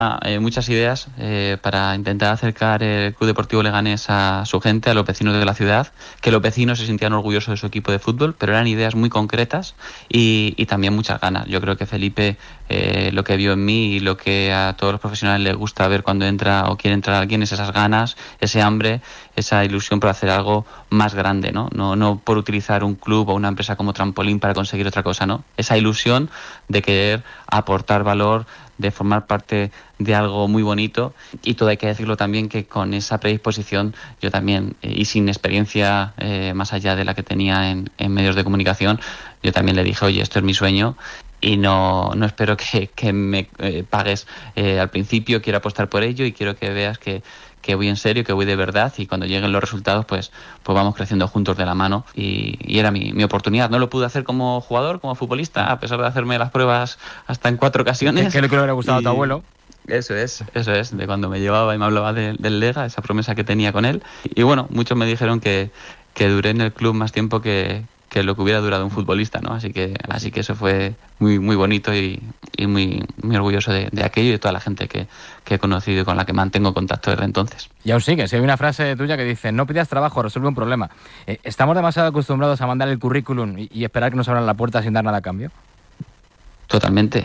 muchas ideas para intentar acercar el Club Deportivo Leganés a su gente, a los vecinos de la ciudad, que los vecinos se sintieran orgullosos de su equipo de fútbol, pero eran ideas muy concretas y también muchas ganas. Yo creo que Felipe, lo que vio en mí y lo que a todos los profesionales les gusta ver cuando entra o quiere entrar alguien es esas ganas, ese hambre, esa ilusión por hacer algo más grande, ¿no? No por utilizar un club o una empresa como trampolín para conseguir otra cosa, ¿no? Esa ilusión de querer aportar valor, de formar parte de algo muy bonito, y todo hay que decirlo también que con esa predisposición yo también, y sin experiencia más allá de la que tenía en medios de comunicación, yo también le dije, oye, esto es mi sueño y no espero que me pagues al principio, quiero apostar por ello y quiero que veas que voy en serio, que voy de verdad, y cuando lleguen los resultados pues vamos creciendo juntos de la mano, y era mi oportunidad. No lo pude hacer como jugador, como futbolista, a pesar de hacerme las pruebas hasta en 4 ocasiones. Que le hubiera gustado a tu abuelo. Eso es, de cuando me llevaba y me hablaba del Lega, esa promesa que tenía con él. Y bueno, muchos me dijeron que duré en el club más tiempo que lo que hubiera durado un futbolista, ¿no? Así que eso fue muy muy bonito y muy muy orgulloso de aquello y de toda la gente que he conocido y con la que mantengo contacto desde entonces. Y aún sigue, si hay una frase tuya que dice: no pidas trabajo, resuelve un problema. ¿Estamos demasiado acostumbrados a mandar el currículum y esperar que nos abran la puerta sin dar nada a cambio? Totalmente.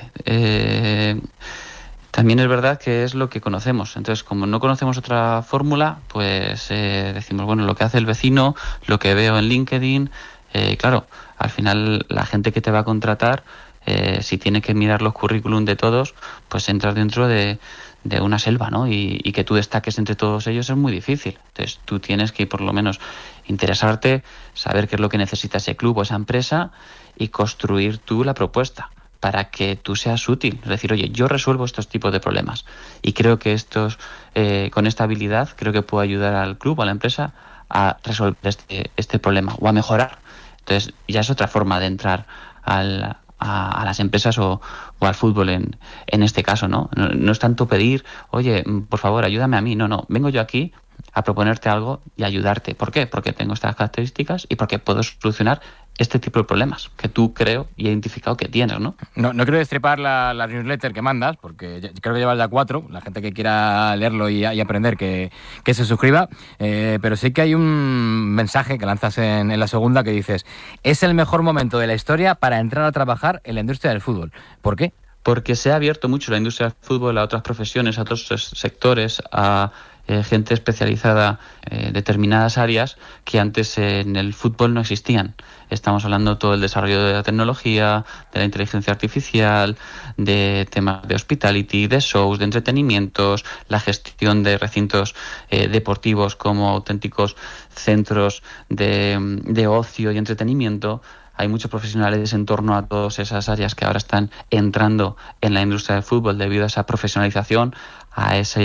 También es verdad que es lo que conocemos. Entonces, como no conocemos otra fórmula, pues decimos, bueno, lo que hace el vecino, lo que veo en LinkedIn. Claro, al final la gente que te va a contratar, si tiene que mirar los currículum de todos, pues entras dentro de una selva, ¿no? Y que tú destaques entre todos ellos es muy difícil. Entonces tú tienes que por lo menos interesarte, saber qué es lo que necesita ese club o esa empresa y construir tú la propuesta para que tú seas útil. Es decir, oye, yo resuelvo estos tipos de problemas y creo que con esta habilidad creo que puedo ayudar al club o a la empresa a resolver este problema o a mejorar. Entonces ya es otra forma de entrar a las empresas o al fútbol en este caso, ¿no? No es tanto pedir, oye, por favor, ayúdame a mí. No, vengo yo aquí a proponerte algo y ayudarte. ¿Por qué? Porque tengo estas características y porque puedo solucionar este tipo de problemas que tú creo y he identificado que tienes, ¿no? No quiero destripar la newsletter que mandas, porque creo que llevas ya 4, la gente que quiera leerlo y aprender que se suscriba, pero sí que hay un mensaje que lanzas en la segunda que dices: es el mejor momento de la historia para entrar a trabajar en la industria del fútbol. ¿Por qué? Porque se ha abierto mucho la industria del fútbol a otras profesiones, a otros sectores, a gente especializada en determinadas áreas que antes en el fútbol no existían. Estamos hablando de todo el desarrollo de la tecnología, de la inteligencia artificial, de temas de hospitality, de shows, de entretenimientos, la gestión de recintos deportivos como auténticos centros de ocio y entretenimiento. Hay muchos profesionales en torno a todas esas áreas que ahora están entrando en la industria del fútbol debido a esa profesionalización, a esa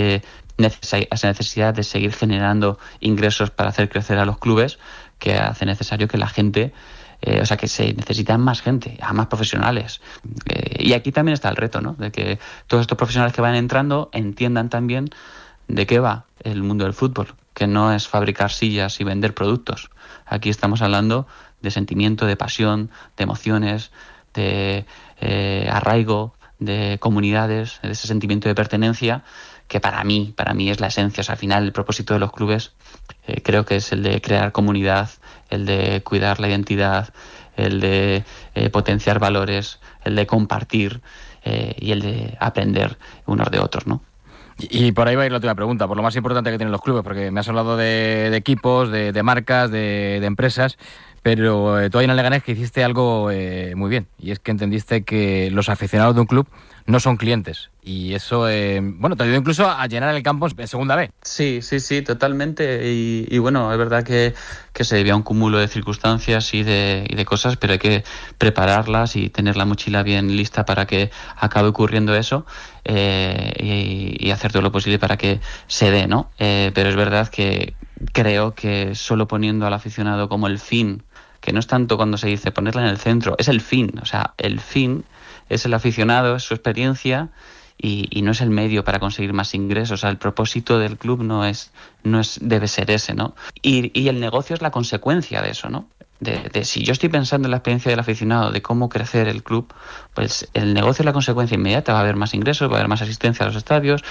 necesidad de seguir generando ingresos para hacer crecer a los clubes, que hace necesario que la gente, que se necesitan más gente, a más profesionales. Y aquí también está el reto, ¿no? De que todos estos profesionales que van entrando entiendan también de qué va el mundo del fútbol, que no es fabricar sillas y vender productos. Aquí estamos hablando de sentimiento, de pasión, de emociones, de arraigo, de comunidades, de ese sentimiento de pertenencia que para mí es la esencia. O sea, al final el propósito de los clubes creo que es el de crear comunidad, el de cuidar la identidad, el de potenciar valores, el de compartir y el de aprender unos de otros, ¿no? Y por ahí va a ir la última pregunta, por lo más importante que tienen los clubes, porque me has hablado de equipos, de marcas, de empresas, pero tú ahí en el Leganés que hiciste algo muy bien, y es que entendiste que los aficionados de un club no son clientes, y eso, te ayudó incluso a llenar el campo en segunda B. Sí, totalmente, y bueno, es verdad que se debía a un cúmulo de circunstancias y de cosas, pero hay que prepararlas y tener la mochila bien lista para que acabe ocurriendo eso, y hacer todo lo posible para que se dé, ¿no? Pero es verdad que creo que solo poniendo al aficionado como el fin, que no es tanto cuando se dice ponerla en el centro, es el fin, o sea, el fin es el aficionado, es su experiencia y no es el medio para conseguir más ingresos. O sea, el propósito del club no es debe ser ese, ¿no? Y el negocio es la consecuencia de eso, ¿no? de si yo estoy pensando en la experiencia del aficionado, de cómo crecer el club, pues el negocio es la consecuencia inmediata. Va a haber más ingresos, va a haber más asistencia a los estadios,